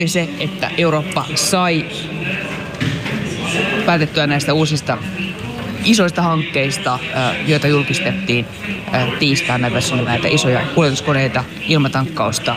Se, että Eurooppa sai päätettyä näistä uusista isoista hankkeista, joita julkistettiin tiistaina. Tässä oli näitä isoja kuljetuskoneita, ilmatankkausta,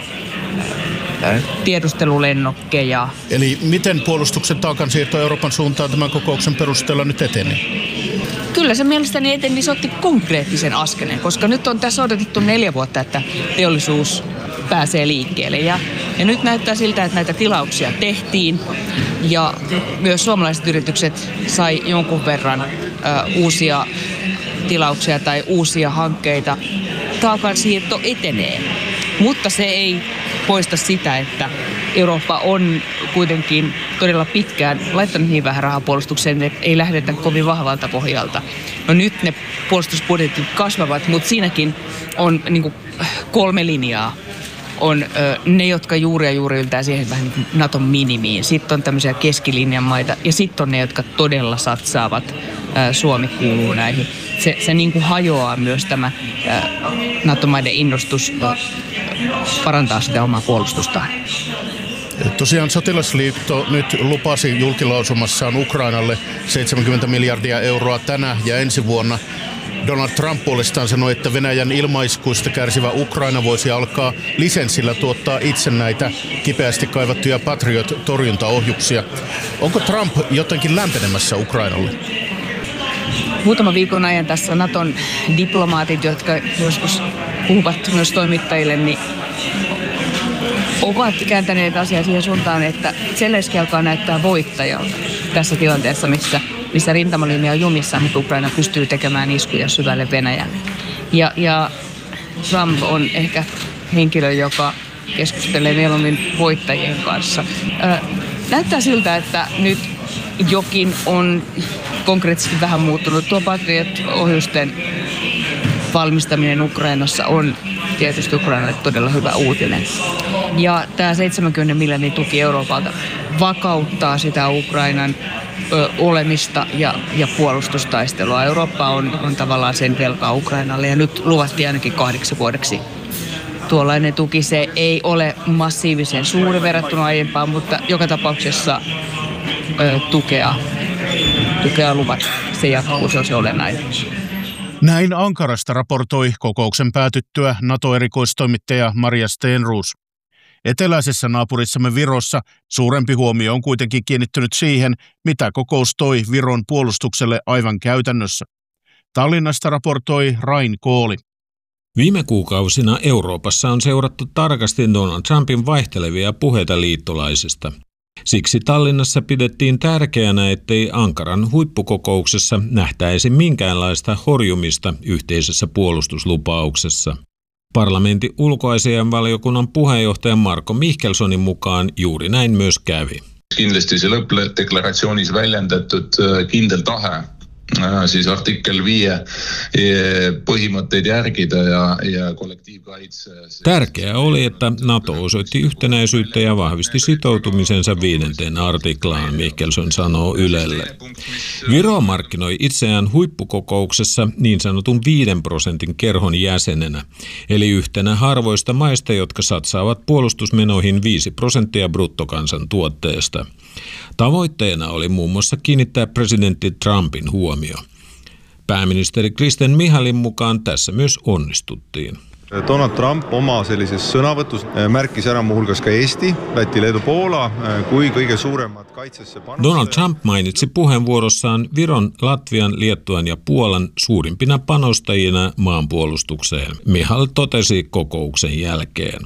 tiedustelulennokkeja. Eli miten puolustuksen taakansiirto Euroopan suuntaan tämän kokouksen perusteella nyt eteni? Kyllä se mielestäni eteni, se otti konkreettisen askeleen, koska nyt on tässä odotettu 4 vuotta, että teollisuus pääsee liikkeelle. Ja nyt näyttää siltä, että näitä tilauksia tehtiin ja myös suomalaiset yritykset sai jonkun verran uusia tilauksia tai uusia hankkeita. Taakansiirto etenee, mutta se ei poista sitä, että Eurooppa on kuitenkin todella pitkään laittanut niin vähän rahaa puolustukseen, että ei lähdetä kovin vahvalta pohjalta. No nyt ne puolustusbudjetit kasvavat, mutta siinäkin on niin kuin 3 linjaa. On ne, jotka juuri yltää siihen vähän niin kuin Naton minimiin. Sitten on tämmöisiä keskilinjan maita ja sitten on ne, jotka todella satsaavat. Suomi kuuluu näihin. Se niin kuin hajoaa myös tämä NATO-maiden innostus parantaa sitä omaa puolustustaan. Tosiaan sotilasliitto nyt lupasi julkilausumassaan Ukrainalle 70 miljardia euroa tänä ja ensi vuonna. Donald Trump puolestaan sanoi, että Venäjän ilmaiskuista kärsivä Ukraina voisi alkaa lisenssillä tuottaa itse näitä kipeästi kaivattuja Patriot-torjuntaohjuksia. Onko Trump jotenkin lämpenemässä Ukrainalle? Muutaman viikon ajan tässä Naton diplomaatit, jotka joskus puhuvat myös toimittajille, niin ovat kääntäneet asiaa siihen suuntaan, että Zelenski alkaa näyttää voittajalta tässä tilanteessa, missä rintamalinja on jumissa, mutta Ukraina pystyy tekemään iskuja syvälle Venäjälle. Ja Trump on ehkä henkilö, joka keskustelee mieluummin voittajien kanssa. Näyttää siltä, että nyt jokin on konkreettisesti vähän muuttunut. Tuo Patriot-ohjusten valmistaminen Ukrainassa on tietysti Ukrainalle todella hyvä uutinen. Ja tämä 70 miljardin tuki Euroopalta vakauttaa sitä Ukrainan olemista ja puolustustaistelua. Eurooppa on tavallaan sen velkaa Ukrainalle ja nyt luvattiin ainakin 8 vuodeksi tuollainen tuki. Se ei ole massiivisen suuri verrattuna aiempaan, mutta joka tapauksessa tukea luvat. Se jatkuu, se on se olennainen. Näin Ankarasta raportoi kokouksen päätyttyä NATO-erikoistoimittaja Maria Stenroos. Eteläisessä naapurissamme Virossa suurempi huomio on kuitenkin kiinnittynyt siihen, mitä kokous toi Viron puolustukselle aivan käytännössä. Tallinnasta raportoi Rain Kooli. Viime kuukausina Euroopassa on seurattu tarkasti Donald Trumpin vaihtelevia puheita liittolaisista. Siksi Tallinnassa pidettiin tärkeänä, ettei Ankaran huippukokouksessa nähtäisi minkäänlaista horjumista yhteisessä puolustuslupauksessa. Parlamentin ulkoasiainvaliokunnan puheenjohtaja Marko Mihkelsonin mukaan juuri näin myös kävi. Kindlasti see lõppdeklaratsioonis väljendatud kindel tahe siis artikkel 5 põhimõtteid järgida ja kollektiivkaitse. Tärkeää oli, että NATO osoitti yhtenäisyyttä ja vahvisti sitoutumisensa 5. artiklaan, Mihkelson sanoo Ylelle. Viro markkinoi itseään huippukokouksessa niin sanotun 5% kerhon jäsenenä, eli yhtenä harvoista maista, jotka satsaavat puolustusmenoihin 5% bruttokansantuotteesta. Tavoitteena oli muun muassa kiinnittää presidentti Trumpin huomio. Pääministeri Kristen Michalin mukaan tässä myös onnistuttiin. Donald Trump oma sellises sõnavõtus märkis ära muuhulgas ka Eesti, Läti, Leedu, Poola kui kõige suuremad kaitsesse panustajat. Donald Trump mainitsi puheenvuorossaan Viron, Latvian, Liettuan ja Puolan suurimpina panostajina maanpuolustukseen. Michal totesi kokouksen jälkeen.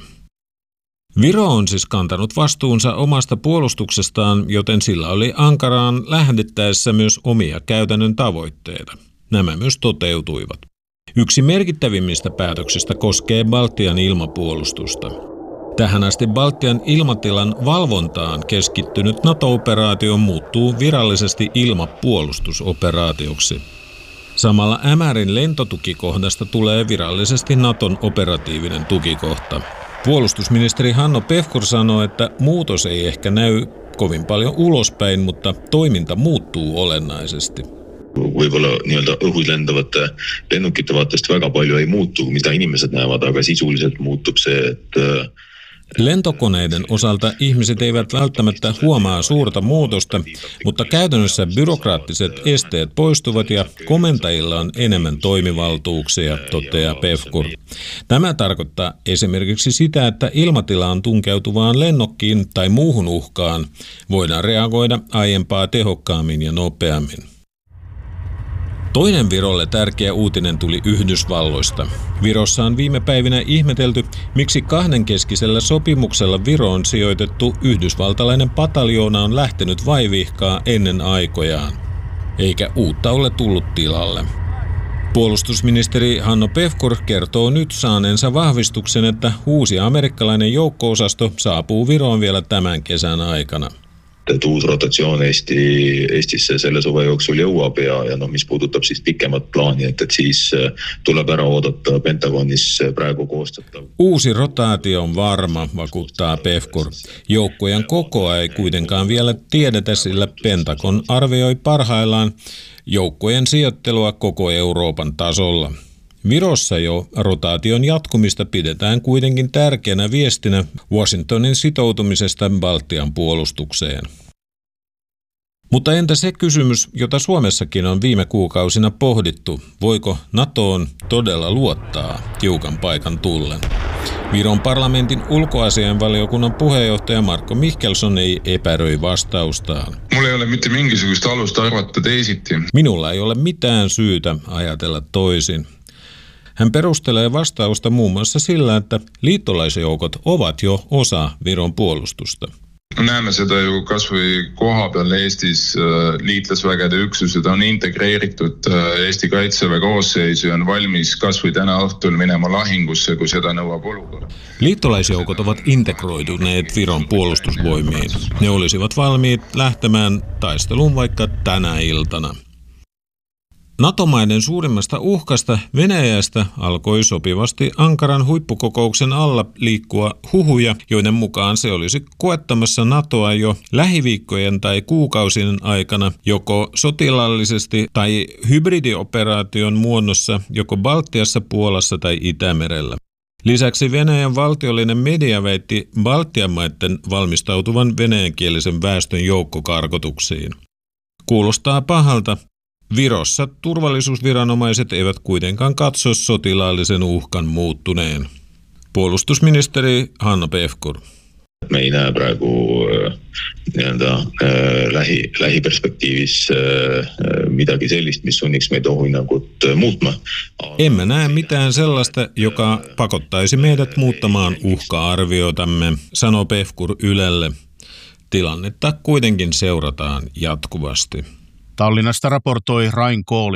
Viro on siis kantanut vastuunsa omasta puolustuksestaan, joten sillä oli Ankaraan lähdettäessä myös omia käytännön tavoitteita. Nämä myös toteutuivat. Yksi merkittävimmistä päätöksistä koskee Baltian ilmapuolustusta. Tähän asti Baltian ilmatilan valvontaan keskittynyt NATO-operaatio muuttuu virallisesti ilmapuolustusoperaatioksi. Samalla Ämärin lentotukikohdasta tulee virallisesti Naton operatiivinen tukikohta. Puolustusministeri Hanno Pevkur sanoi, että muutos ei ehkä näy kovin paljon ulospäin, mutta toiminta muuttuu olennaisesti. Võib-olla nii-öelda õhus lendavate lennukite vaatest väga palju ei muutu, mida inimesed näevad, aga sisuliselt muutub see, et Lentokoneiden osalta ihmiset eivät välttämättä huomaa suurta muutosta, mutta käytännössä byrokraattiset esteet poistuvat ja komentajilla on enemmän toimivaltuuksia, toteaa Pevkur. Tämä tarkoittaa esimerkiksi sitä, että ilmatilaan tunkeutuvaan lennokkiin tai muuhun uhkaan voidaan reagoida aiempaa tehokkaammin ja nopeammin. Toinen Virolle tärkeä uutinen tuli Yhdysvalloista. Virossa on viime päivinä ihmetelty, miksi kahdenkeskisellä sopimuksella Viroon sijoitettu yhdysvaltalainen pataljoona on lähtenyt vaivihkaa ennen aikojaan, eikä uutta ole tullut tilalle. Puolustusministeri Hanno Pevkur kertoo nyt saaneensa vahvistuksen, että uusi amerikkalainen joukko-osasto saapuu Viroon vielä tämän kesän aikana. Et uus rotatsioon Eestisse selle suve jooksul jõuab ja mis puudutab siis pikemat plaani, et siis tuleb ära oodata Pentagonis praegu koostatav. Uusi rotaatio on varma, vakuuttaa Pevkur. Joukkojen kokoa ei kuitenkaan vielä tiedetä, sillä Pentagon arvioi parhaillaan joukkojen sijoittelua koko Euroopan tasolla. Virossa jo rotaation jatkumista pidetään kuitenkin tärkeänä viestinä Washingtonin sitoutumisesta Baltian puolustukseen. Mutta entä se kysymys, jota Suomessakin on viime kuukausina pohdittu, voiko NATOon todella luottaa tiukan paikan tullen? Viron parlamentin ulkoasiainvaliokunnan puheenjohtaja Marko Mihkelson ei epäröi vastaustaan. Mulla ei ole mitte mingisugust alusta arvata teisiti. Minulla ei ole mitään syytä ajatella toisin. Hän perustelee vastausta muun muassa sillä, että liittolaisjoukot ovat jo osa Viron puolustusta. Näemme seda ju kas või kohapeal Eestis liitlasvägede üksused on integreeritud Eesti kaitseväe koosseisu ja on valmis kas või täna õhtul minema lahingusse, kui seda nõuab olukord. Liittolaisjoukot ovat integroituneet Viron puolustusvoimiin. Ne olisivat valmiit lähtemään taisteluun vaikka tänä iltana. NATO-maiden suurimmasta uhkasta Venäjästä alkoi sopivasti Ankaran huippukokouksen alla liikkua huhuja, joiden mukaan se olisi koettamassa NATOa jo lähiviikkojen tai kuukausien aikana joko sotilaallisesti tai hybridioperaation muodossa joko Baltiassa, Puolassa tai Itämerellä. Lisäksi Venäjän valtiollinen media väitti Baltian maiden valmistautuvan venäjänkielisen väestön joukkokarkotuksiin. Kuulostaa pahalta. Virossa turvallisuusviranomaiset eivät kuitenkaan katso sotilaallisen uhkan muuttuneen. Puolustusministeri Hanno Pevkur. Me ei näe praegu lähiperspektiivis midagi sellist, mis sunniks meitä ohuhinnangut muutma. Emme näe mitään sellaista, joka pakottaisi meidät muuttamaan uhka-arviotamme, sanoo Pevkur Ylelle. Tilannetta kuitenkin seurataan jatkuvasti. Tallinnasta raportoi Rain Kooli.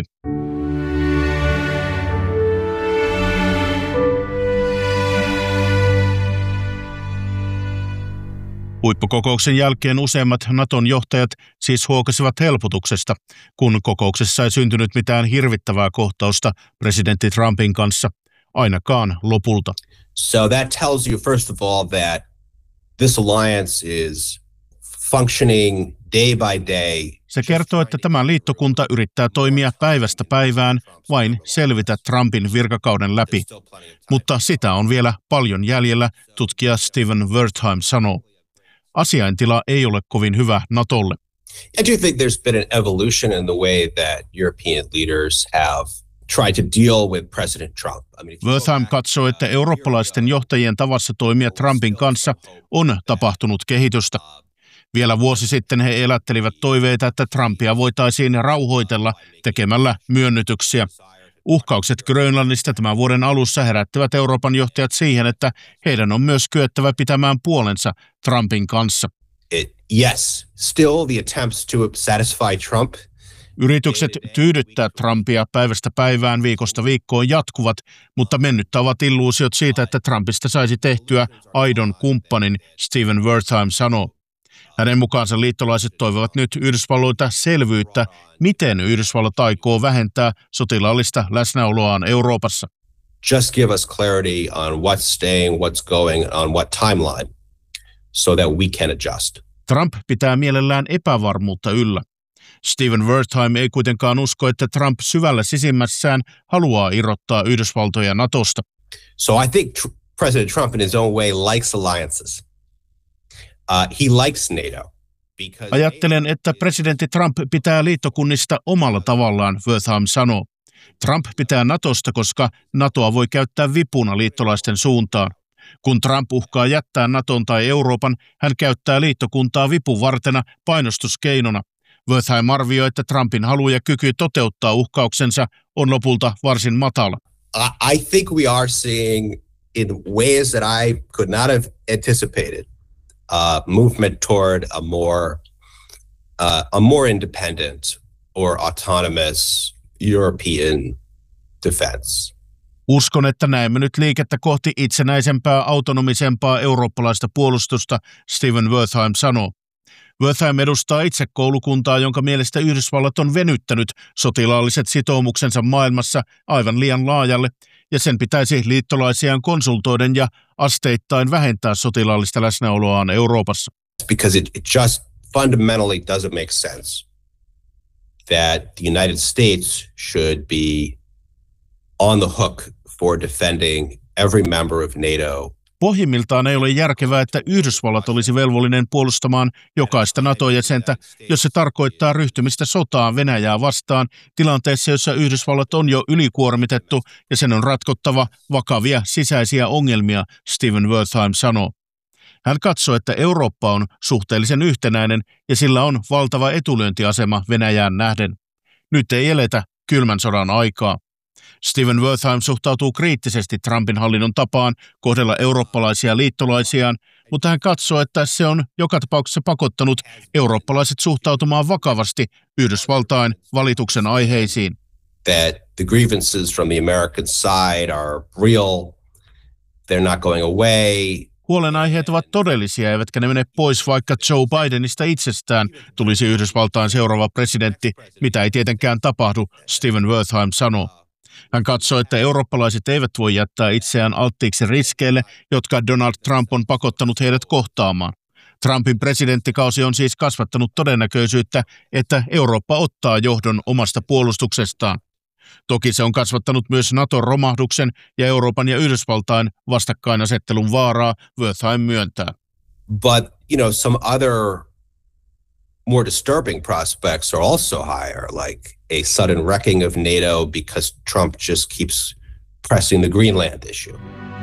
Huippukokouksen jälkeen useimmat Naton johtajat siis huokasivat helpotuksesta, kun kokouksessa ei syntynyt mitään hirvittävää kohtausta presidentti Trumpin kanssa, ainakaan lopulta. So that tells you first of all that this alliance is functioning day by day. Se kertoo, että tämä liittokunta yrittää toimia päivästä päivään, vain selvitä Trumpin virkakauden läpi. Mutta sitä on vielä paljon jäljellä, tutkija Steven Wertheim sanoo. Asiaintila ei ole kovin hyvä NATOlle. I do think there's been an evolution in the way that European leaders have tried to deal with President Trump. Wertheim katsoo, että eurooppalaisten johtajien tavassa toimia Trumpin kanssa on tapahtunut kehitystä. Vielä vuosi sitten he elättelivät toiveita, että Trumpia voitaisiin rauhoitella tekemällä myönnytyksiä. Uhkaukset Grönlannista tämän vuoden alussa herättivät Euroopan johtajat siihen, että heidän on myös kyettävä pitämään puolensa Trumpin kanssa. Yes, still the attempts to satisfy Trump. Yritykset tyydyttää Trumpia päivästä päivään, viikosta viikkoon jatkuvat, mutta mennyttä ovat illuusiot siitä, että Trumpista saisi tehtyä aidon kumppanin, Steven Wertheim sanoo. Hänen mukaansa liittolaiset toivovat nyt Yhdysvalloilta selvyyttä, miten Yhdysvallat aikoo vähentää sotilaallista läsnäoloaan Euroopassa. Just give us clarity on what's staying, what's going, on what timeline, so that we can adjust. Trump pitää mielellään epävarmuutta yllä. Steven Wertheim ei kuitenkaan usko, että Trump syvällä sisimmässään haluaa irrottaa Yhdysvaltoja NATOsta. So I think President Trump in his own way likes alliances. He likes NATO. Ajattelen, että presidentti Trump pitää liittokunnista omalla tavallaan, Wertheim sanoo. Trump pitää NATOsta, koska NATOa voi käyttää vipuna liittolaisten suuntaan. Kun Trump uhkaa jättää NATOn tai Euroopan, hän käyttää liittokuntaa vipuvartena painostuskeinona. Wertheim arvioi, että Trumpin halu ja kyky toteuttaa uhkauksensa on lopulta varsin matala. I think we are seeing in ways that I could not have anticipated movement toward a more independent or autonomous European defense. Uskon, että näemme nyt liikettä kohti itsenäisempää, autonomisempaa eurooppalaista puolustusta, Stephen Wertheim sanoo. Wertheim edustaa itse koulukuntaa, jonka mielestä Yhdysvallat on venyttänyt sotilaalliset sitoumuksensa maailmassa aivan liian laajalle, ja sen pitäisi liittolaisiaan konsultoiden ja asteittain vähentää sotilaallista läsnäoloaan Euroopassa. Because it just fundamentally doesn't make sense that the United States should be on the hook for defending every member of NATO. Pohjimmiltaan ei ole järkevää, että Yhdysvallat olisi velvollinen puolustamaan jokaista NATO-jäsentä, jos se tarkoittaa ryhtymistä sotaan Venäjää vastaan tilanteessa, jossa Yhdysvallat on jo ylikuormitettu ja sen on ratkottava vakavia sisäisiä ongelmia, Stephen Wertheim sanoo. Hän katsoo, että Eurooppa on suhteellisen yhtenäinen ja sillä on valtava etulyöntiasema Venäjään nähden. Nyt ei eletä kylmän sodan aikaa. Stephen Wertheim suhtautuu kriittisesti Trumpin hallinnon tapaan kohdella eurooppalaisia liittolaisiaan, mutta hän katsoo, että se on joka tapauksessa pakottanut eurooppalaiset suhtautumaan vakavasti Yhdysvaltain valituksen aiheisiin. That the grievances from the American side are real, they're not going away. Huolenaiheet ovat todellisia, eivätkä ne mene pois, vaikka Joe Bidenista itsestään tulisi Yhdysvaltain seuraava presidentti, mitä ei tietenkään tapahdu, Stephen Wertheim sanoo. Hän katsoo, että eurooppalaiset eivät voi jättää itseään alttiiksi riskeille, jotka Donald Trump on pakottanut heidät kohtaamaan. Trumpin presidenttikausi on siis kasvattanut todennäköisyyttä, että Eurooppa ottaa johdon omasta puolustuksestaan. Toki se on kasvattanut myös Naton romahduksen ja Euroopan ja Yhdysvaltain vastakkainasettelun vaaraa, Wertheim myöntää. But, some other more disturbing prospects are also higher, like a sudden wrecking of NATO because Trump just keeps pressing the Greenland issue.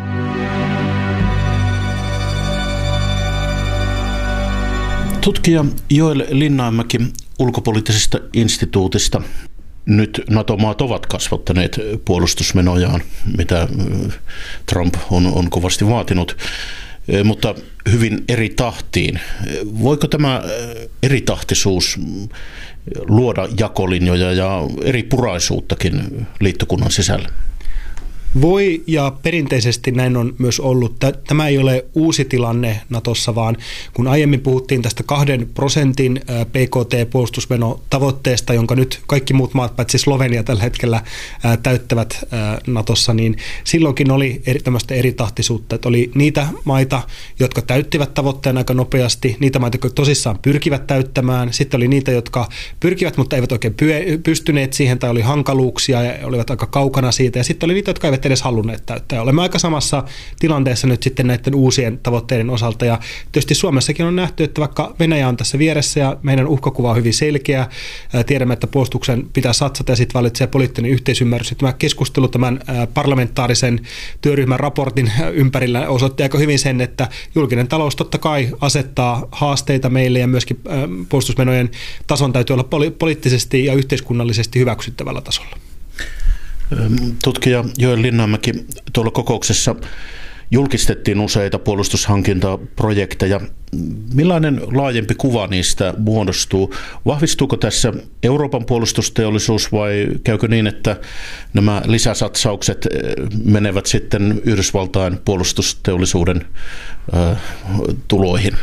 Tutkija Joel Linnainmäki ulkopoliittisesta instituutista. Nyt NATO-maat ovat kasvattaneet puolustusmenojaan, mitä Trump on kovasti vaatinut, mutta hyvin eri tahtiin. Voiko tämä eritahtisuus luoda jakolinjoja ja eri puraisuuttakin liittokunnan sisällä? Voi, ja perinteisesti näin on myös ollut. Tämä ei ole uusi tilanne NATOssa, vaan kun aiemmin puhuttiin tästä 2% PKT-puolustusmenotavoitteesta, jonka nyt kaikki muut maat, paitsi Slovenia tällä hetkellä täyttävät NATOssa, niin silloinkin oli tämmöistä eritahtisuutta. Että oli niitä maita, jotka täyttivät tavoitteen aika nopeasti, niitä maita, jotka tosissaan pyrkivät täyttämään. Sitten oli niitä, jotka pyrkivät, mutta eivät oikein pystyneet siihen, tai oli hankaluuksia ja olivat aika kaukana siitä. Ja sitten oli niitä, jotka eivät edes halunneet täyttää. Olemme aika samassa tilanteessa nyt sitten näiden uusien tavoitteiden osalta, ja tietysti Suomessakin on nähty, että vaikka Venäjä on tässä vieressä ja meidän uhkakuva on hyvin selkeä, tiedämme, että puolustuksen pitää satsata ja sitten valitsee poliittinen yhteisymmärrys. Tämä keskustelu tämän parlamentaarisen työryhmän raportin ympärillä osoitti aika hyvin sen, että julkinen talous totta kai asettaa haasteita meille, ja myöskin puolustusmenojen tason täytyy olla poliittisesti ja yhteiskunnallisesti hyväksyttävällä tasolla. Tutkija Joel Linnainmäki, tuolla kokouksessa julkistettiin useita puolustushankintaprojekteja. Millainen laajempi kuva niistä muodostuu? Vahvistuuko tässä Euroopan puolustusteollisuus vai käykö niin, että nämä lisäsatsaukset menevät sitten Yhdysvaltain puolustusteollisuuden tuloihin?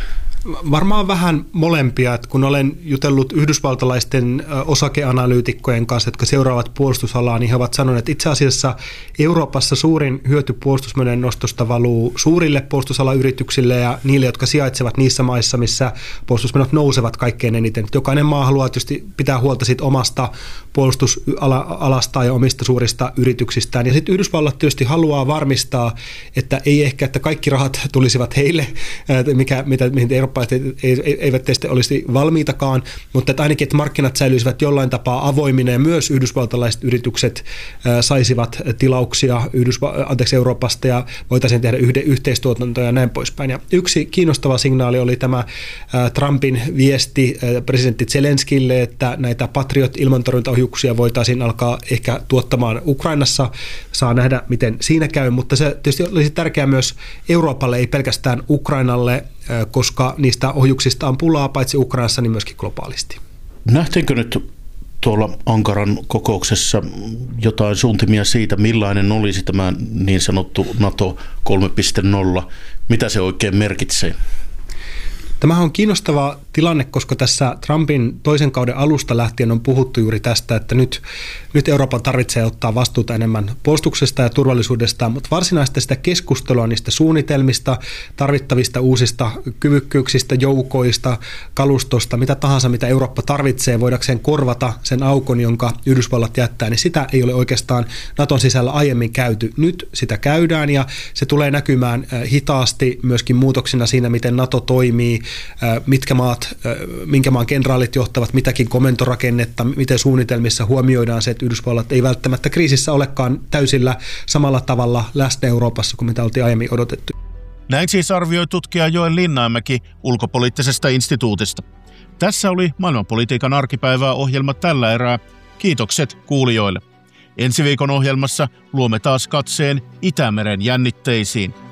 Varmaan vähän molempia, että kun olen jutellut yhdysvaltalaisten osakeanalyytikkojen kanssa, jotka seuraavat puolustusalaa, niin he ovat sanoneet, että itse asiassa Euroopassa suurin hyöty puolustusmenojen nostosta valuu suurille puolustusalayrityksille ja niille, jotka sijaitsevat niissä maissa, missä puolustusmenot nousevat kaikkein eniten. Jokainen maa haluaa tietysti pitää huolta siitä omasta puolustusalasta ja omista suurista yrityksistään. Ja sitten Yhdysvallat tietysti haluaa varmistaa, että ei ehkä, että kaikki rahat tulisivat heille, mihin eurooppalaiset eivät tietysti olisi valmiitakaan, mutta että ainakin, että markkinat säilyisivät jollain tapaa avoimina ja myös yhdysvaltalaiset yritykset saisivat tilauksia Euroopasta ja voitaisiin tehdä yhteistuotantoja ja näin poispäin. Ja yksi kiinnostava signaali oli tämä Trumpin viesti presidentti Zelenskille, että näitä Patriot-ilmantorjuntaohjuksia voitaisiin alkaa ehkä tuottamaan Ukrainassa. Saa nähdä, miten siinä käy, mutta se tietysti olisi tärkeää myös Euroopalle, ei pelkästään Ukrainalle, koska niistä ohjuksista on pulaa paitsi Ukrainassa, niin myöskin globaalisti. Nähtiinkö nyt tuolla Ankaran kokouksessa jotain suuntimia siitä, millainen olisi tämä niin sanottu NATO 3.0? Mitä se oikein merkitsee? Tämähän on kiinnostava tilanne, koska tässä Trumpin toisen kauden alusta lähtien on puhuttu juuri tästä, että nyt Euroopan tarvitsee ottaa vastuuta enemmän puolustuksesta ja turvallisuudesta, mutta varsinaista sitä keskustelua niistä suunnitelmista, tarvittavista uusista kyvykkyyksistä, joukoista, kalustosta, mitä tahansa, mitä Eurooppa tarvitsee, voidakseen korvata sen aukon, jonka Yhdysvallat jättää, niin sitä ei ole oikeastaan Naton sisällä aiemmin käyty. Nyt sitä käydään ja se tulee näkymään hitaasti myöskin muutoksina siinä, miten NATO toimii, minkä maan kenraalit johtavat mitäkin komentorakennetta, miten suunnitelmissa huomioidaan se, että Yhdysvallat ei välttämättä kriisissä olekaan täysillä samalla tavalla läsnä Euroopassa kuin mitä oltiin aiemmin odotettu. Näin siis arvioi tutkija Joel Linnamäki Ulkopoliittisesta instituutista. Tässä oli maailmanpolitiikan arkipäivää ohjelma tällä erää. Kiitokset kuulijoille. Ensi viikon ohjelmassa luomme taas katseen Itämeren jännitteisiin.